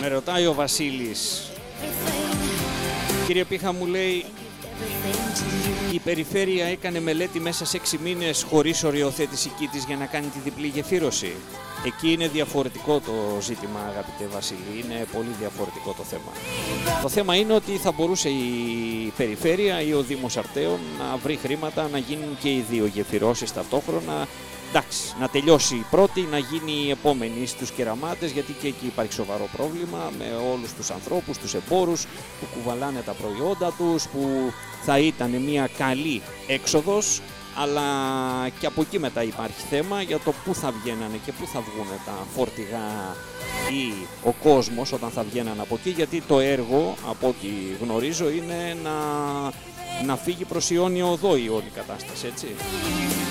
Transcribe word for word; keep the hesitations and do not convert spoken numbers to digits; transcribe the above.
ρωτάει ο Βασίλης. Κύριε Πίχα, μου λέει, η περιφέρεια έκανε μελέτη μέσα σε έξι μήνες χωρίς οριοθέτηση κήτης για να κάνει τη διπλή γεφύρωση. Εκεί είναι διαφορετικό το ζήτημα, αγαπητέ Βασίλη, είναι πολύ διαφορετικό το θέμα. Το θέμα είναι ότι θα μπορούσε η περιφέρεια ή ο Δήμος Αρτέων να βρει χρήματα να γίνουν και οι δύο γεφυρώσεις ταυτόχρονα. Εντάξει, να τελειώσει η πρώτη, να γίνει η επόμενη στους Κεραμάτες, γιατί και εκεί υπάρχει σοβαρό πρόβλημα με όλους τους ανθρώπους, τους εμπόρους που κουβαλάνε τα προϊόντα τους, που θα ήταν μια καλή έξοδος, αλλά και από εκεί μετά υπάρχει θέμα για το πού θα βγαίνανε και πού θα βγουν τα φορτηγά ή ο κόσμος όταν θα βγαίνανε από εκεί, γιατί το έργο, από ό,τι γνωρίζω, είναι να, να φύγει προς Ιόνιο Οδό η όλη κατάσταση, έτσι.